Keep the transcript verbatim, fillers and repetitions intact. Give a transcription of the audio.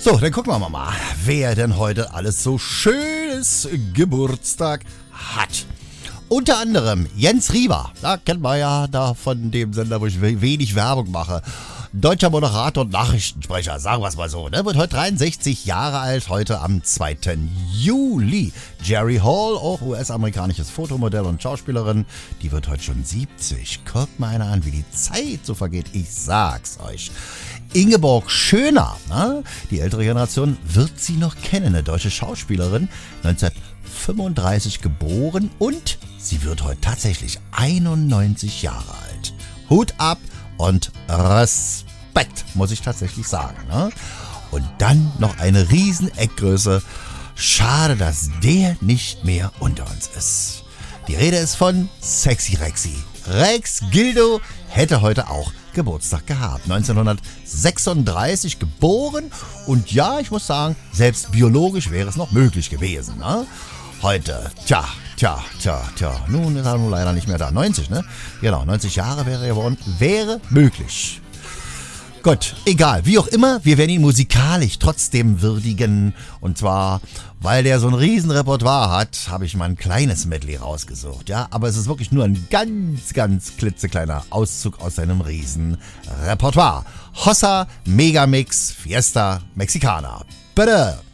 So, dann gucken wir mal, wer denn heute alles so schönes Geburtstag hat. Unter anderem Jens Riewer, da kennt man ja da von dem Sender, wo ich wenig Werbung mache. Deutscher Moderator und Nachrichtensprecher, sagen wir es mal so, ne? Wird heute dreiundsechzig Jahre alt, heute am zweiten Juli. Jerry Hall, auch U S-amerikanisches Fotomodell und Schauspielerin, die wird heute schon siebzig. Guckt mal einer an, wie die Zeit so vergeht, ich sag's euch. Ingeborg Schöner, ne? Die ältere Generation wird sie noch kennen, eine deutsche Schauspielerin, neunzehnhundertfünfunddreißig geboren und sie wird heute tatsächlich einundneunzig Jahre alt. Hut ab und Respekt, muss ich tatsächlich sagen. Ne? Und dann noch eine riesen Eckgröße. Schade, dass der nicht mehr unter uns ist. Die Rede ist von Sexy Rexy. Rex Gildo hätte heute auch Geburtstag gehabt. neunzehnhundertsechsunddreißig geboren und ja, ich muss sagen, selbst biologisch wäre es noch möglich gewesen. Ne? Heute, tja, tja, tja, tja, nun ist er nun leider nicht mehr da. neunzig, ne? Genau, neunzig Jahre wäre er geworden, wäre möglich. Gut, egal, wie auch immer, wir werden ihn musikalisch trotzdem würdigen. Und zwar, weil der so ein Riesenrepertoire hat, habe ich mal ein kleines Medley rausgesucht. Ja, aber es ist wirklich nur ein ganz, ganz klitzekleiner Auszug aus seinem Riesenrepertoire. Hossa Megamix Fiesta Mexicana. Bitte!